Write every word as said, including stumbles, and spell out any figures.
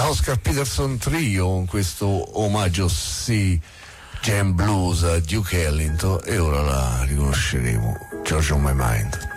Oscar Peterson Trio con questo omaggio sì jam blues a Duke Ellington, e ora la riconosceremo, Georgia on My Mind.